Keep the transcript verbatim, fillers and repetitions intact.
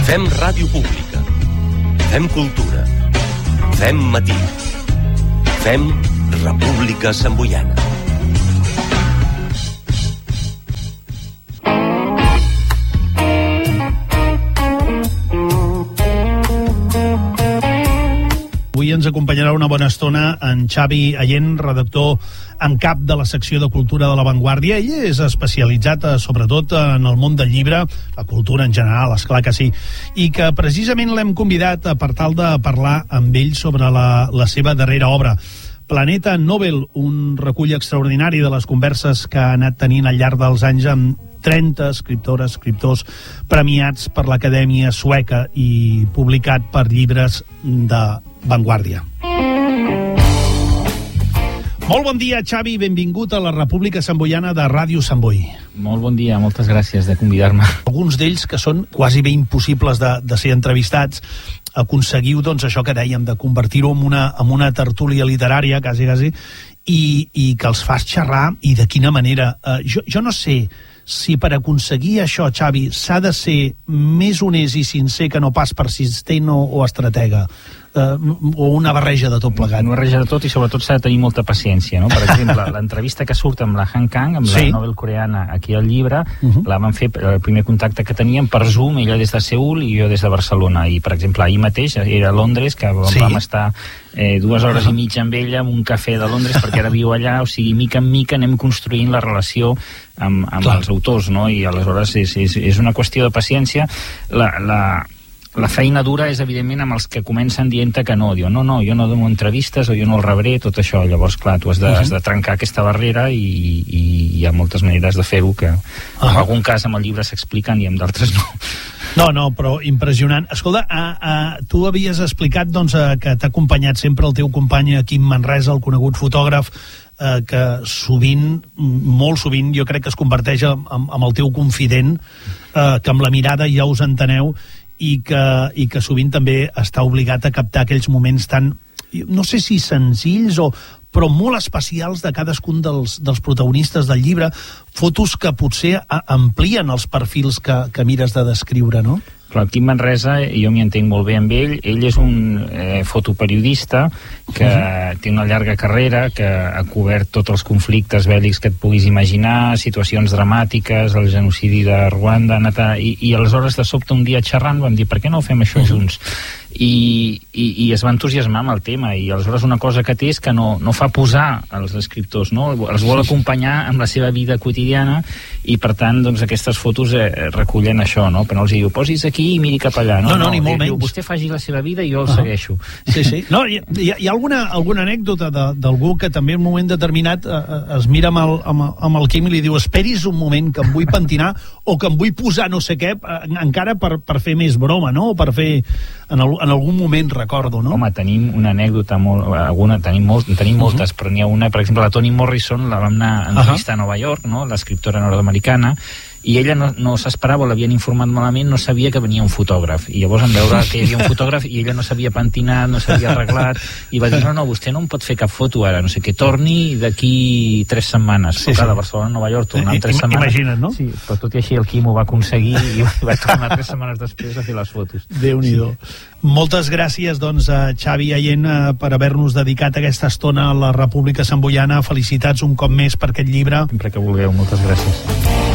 Fem ràdio pública. Fem cultura. Fem matí. Fem República Samboiana. Avui ens acompanyarà una bona estona en Xavi Allén, redactor en cap de la secció de Cultura de La Vanguardia. Ell és especialitzat eh, sobretot en el món del llibre, la cultura en general, esclar que sí, i que precisament l'hem convidat per tal de parlar amb ell sobre la, la seva darrera obra. Planeta Nobel, un recull extraordinari de les converses que ha anat tenint al llarg dels anys amb trenta escriptores, escriptors premiats per l'Acadèmia Sueca i publicat per Llibres de Vanguardia. Molt bon dia, Xavi, benvingut a la República Samboiana de Ràdio Sant Boi. Molt bon dia, moltes gràcies de convidar-me. Alguns d'ells que són quasi bé impossibles de, de ser entrevistats, aconseguiu doncs això que dèiem, de convertir-ho en una, en una tertúlia literària, quasi, quasi, i, i que els fas xerrar, i de quina manera. Uh, jo, jo no sé si per aconseguir això, Xavi, s'ha de ser més honest i sincer que no pas persistent o, o estratega, uh, o una barreja de tot plegat. Una barreja de tot, i sobretot s'ha de tenir molta paciència, no? Per exemple, l'entrevista que surt amb la Han Kang, amb sí. la Nobel coreana aquí al llibre, uh-huh. la van fer, el primer contacte que teníem per Zoom, ella des de Seül i jo des de Barcelona, i per exemple ahir mateix era a Londres, que sí. vam estar eh, dues hores uh-huh. i mitja amb ella en un cafè de Londres, perquè ara viu allà, o sigui, mica en mica anem construint la relació amb, amb els autors, no? I aleshores és, és, és una qüestió de paciència. La, la, la feina dura és evidentment amb els que comencen dient-te que no, diuen no, no, jo no dono entrevistes o jo no el rebré, tot això. Llavors, clar, tu has de, uh-huh. has de trencar aquesta barrera, i, i hi ha moltes maneres de fer-ho que uh-huh. en algun cas amb el llibre s'expliquen i en d'altres no. No, no, però impressionant. Escolta, uh, uh, tu havies explicat doncs, uh, que t'ha acompanyat sempre el teu company Quim Manresa, el conegut fotògraf, uh, que sovint, molt sovint, jo crec que es converteix en, en, en el teu confident, uh, que amb la mirada ja us enteneu, i que, i que sovint també està obligat a captar aquells moments tan, no sé si senzills o però molt especials de cadascun dels, dels protagonistes del llibre, fotos que potser amplien els perfils que, que mires de descriure, no? Clar, Quim Manresa, jo m'hi entenc molt bé amb ell. Ell és un eh, fotoperiodista que uh-huh. té una llarga carrera, que ha cobert tots els conflictes bèl·lics que et puguis imaginar, situacions dramàtiques, el genocidi de Ruanda, a, i, i aleshores de sobte un dia xerrant vam dir per què no fem això uh-huh. junts? I, i, i es va entusiasmar amb el tema, i aleshores una cosa que té és que no, no fa posar els escriptors, no? Els vol acompanyar amb la seva vida quotidiana, i per tant doncs, aquestes fotos eh, recullen això, no? Però no els diu, posis aquí i miri cap allà, no? No, no, no ni molt diu, menys. Vostè faci la seva vida i jo el uh-huh. segueixo. Sí, sí. No, hi, hi, hi ha alguna, alguna anècdota d'algú que també en un moment determinat eh, es mira amb el, amb, amb el Quim i li diu esperis un moment que em vull pentinar o que em vull posar no sé què, eh, encara per, per fer més broma, no? O per fer en, el, en algun moment, recordo, no? Home, tenim una anècdota molt, alguna, tenim, molt, tenim moltes, uh-huh. però n'hi ha una, per exemple, la Toni Morrison la vam anar a entrevistar uh-huh. a Nova York, no? L'escriptora nord-americana, i ella no, no s'esperava, l'havien informat malament, no sabia que venia un fotògraf, i llavors en veure que hi havia un fotògraf i ella no s'havia pentinat, no s'havia arreglat, i va dir, no, no, vostè no em pot fer cap foto ara, no sé què, torni d'aquí tres setmanes, sí, sí. de Barcelona a Nova York, tornant tres setmanes. Imagina't, no? Sí, però tot i així el Quim ho va aconseguir i va tornar tres setmanes després a fer les fotos. Déu-n'hi-do. Sí. Moltes gràcies, doncs, a Xavi Allén per haver-nos dedicat aquesta estona a la República Samboiana. Felicitats un cop més per aquest llibre. Sempre que vulgueu, moltes gràcies.